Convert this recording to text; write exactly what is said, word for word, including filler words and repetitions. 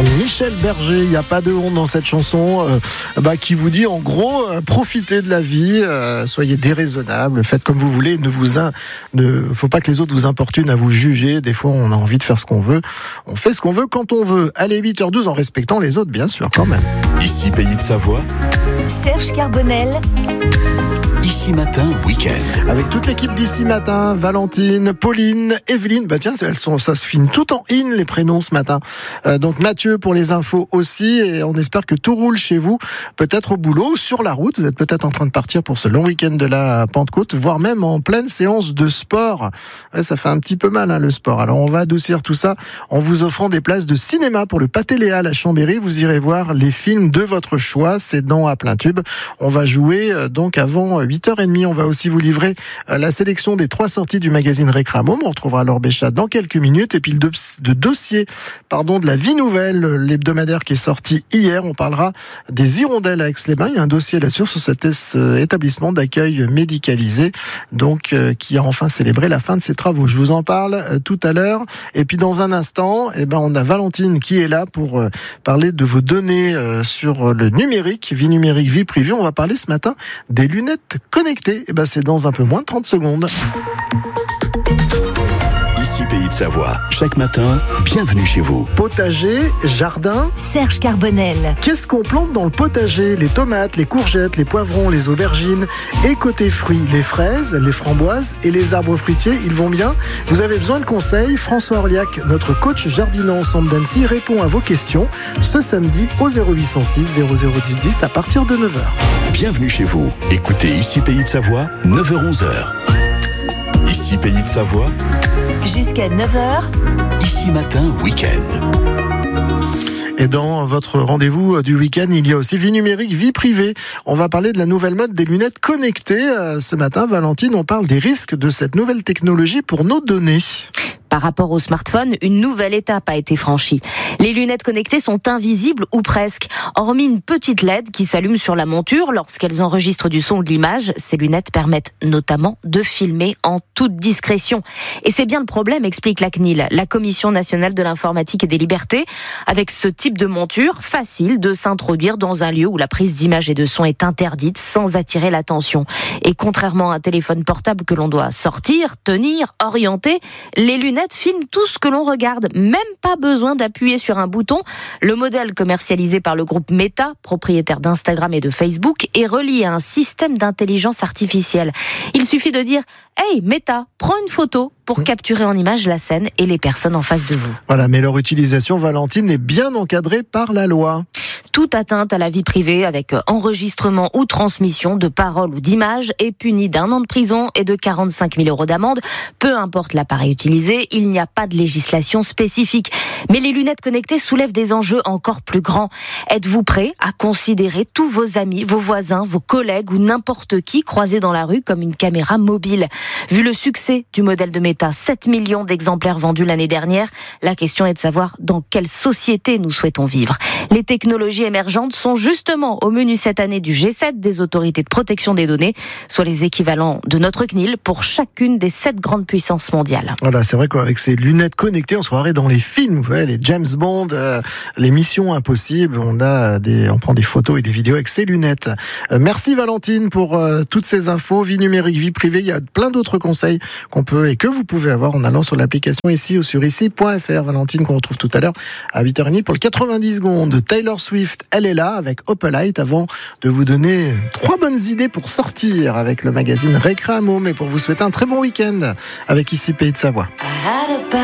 Michel Berger, il n'y a pas de honte dans cette chanson euh, bah, qui vous dit en gros euh, profitez de la vie, euh, soyez déraisonnables, faites comme vous voulez, ne vous in... ne faut pas que les autres vous importunent à vous juger. Des fois on a envie de faire ce qu'on veut, on fait ce qu'on veut quand on veut. Allez, huit heures douze en respectant les autres bien sûr quand même. Ici Pays de Savoie, Serge Carbonel. Ici Matin Week-end. Avec toute l'équipe d'Ici Matin, Valentine, Pauline, Evelyne, bah tiens, elles sont, ça se finit tout en in les prénoms ce matin. Euh, donc Mathieu pour les infos aussi, et on espère que tout roule chez vous, peut-être au boulot, sur la route, vous êtes peut-être en train de partir pour ce long week-end de la Pentecôte, voire même en pleine séance de sport. Ouais, ça fait un petit peu mal hein, le sport. Alors on va adoucir tout ça en vous offrant des places de cinéma pour le Pâté Léal à Chambéry. Vous irez voir les films de votre choix, c'est dans à plein tube. On va jouer euh, donc avant huit heures trente. On va aussi vous livrer la sélection des trois sorties du magazine Récramo. On retrouvera Laure Béchat dans quelques minutes. Et puis le, do- le dossier pardon, de la Vie Nouvelle, l'hebdomadaire qui est sorti hier. On parlera des hirondelles à Aix-les-Bains. Il y a un dossier là-dessus sur cet établissement d'accueil médicalisé donc, euh, qui a enfin célébré la fin de ses travaux. Je vous en parle euh, tout à l'heure. Et puis dans un instant, eh ben, on a Valentine qui est là pour euh, parler de vos données euh, sur le numérique, vie numérique, vie privée. On va parler ce matin des lunettes connectées. Et ben c'est dans un peu moins de trente secondes. Ici Pays de Savoie, chaque matin, bienvenue chez vous. Potager, jardin. Serge Carbonel. Qu'est-ce qu'on plante dans le potager? Les tomates, les courgettes, les poivrons, les aubergines. Et côté fruits, les fraises, les framboises et les arbres fruitiers, ils vont bien? Vous avez besoin de conseils? François Orliac, notre coach jardinant ensemble d'Annecy, répond à vos questions ce samedi au zéro huit cent six zéro zéro dix dix à partir de neuf heures. Bienvenue chez vous. Écoutez Ici Pays de Savoie, neuf heures onze. Ici Pays de Savoie, Jusqu'à neuf heures. Ici Matin Week-end. Et dans votre rendez-vous du week-end, il y a aussi vie numérique, vie privée. On va parler de la nouvelle mode des lunettes connectées. Ce matin, Valentine, on parle des risques de cette nouvelle technologie pour nos données. Par rapport au smartphone, une nouvelle étape a été franchie. Les lunettes connectées sont invisibles ou presque. Hormis une petite L E D qui s'allume sur la monture lorsqu'elles enregistrent du son ou de l'image, ces lunettes permettent notamment de filmer en toute discrétion. Et c'est bien le problème, explique la C N I L, la Commission nationale de l'informatique et des libertés. Avec ce type de monture, facile de s'introduire dans un lieu où la prise d'image et de son est interdite sans attirer l'attention. Et contrairement à un téléphone portable que l'on doit sortir, tenir, orienter, les lunettes filme tout ce que l'on regarde, même pas besoin d'appuyer sur un bouton. Le modèle commercialisé par le groupe Meta, propriétaire d'Instagram et de Facebook, est relié à un système d'intelligence artificielle. Il suffit de dire « Hey Meta, prends une photo » pour mmh. capturer en image la scène et les personnes en face de vous. Voilà, mais leur utilisation, Valentine, est bien encadrée par la loi. Toute atteinte à la vie privée avec enregistrement ou transmission de paroles ou d'images est punie d'un an de prison et de quarante-cinq mille euros d'amende. Peu importe l'appareil utilisé, il n'y a pas de législation spécifique. Mais les lunettes connectées soulèvent des enjeux encore plus grands. Êtes-vous prêt à considérer tous vos amis, vos voisins, vos collègues ou n'importe qui croisé dans la rue comme une caméra mobile? Vu le succès du modèle de Meta, sept millions d'exemplaires vendus l'année dernière, la question est de savoir dans quelle société nous souhaitons vivre. Les technologies émergentes sont justement au menu cette année du G sept des autorités de protection des données, soit les équivalents de notre C N I L pour chacune des sept grandes puissances mondiales. Voilà, c'est vrai qu'avec ces lunettes connectées, on se croirait dans les films, vous voyez, les James Bond, euh, les Missions Impossibles, on a des, on prend des photos et des vidéos avec ces lunettes. Euh, merci Valentine pour euh, toutes ces infos, vie numérique, vie privée. Il y a plein d'autres conseils qu'on peut et que vous pouvez avoir en allant sur l'application ici ou sur ici point f r. Valentine qu'on retrouve tout à l'heure à huit heures trente pour le quatre-vingt-dix secondes. Taylor Swift, elle est là avec Opalite avant de vous donner trois bonnes idées pour sortir avec le magazine Récramo, mais pour vous souhaiter un très bon week-end avec Ici Pays de Savoie.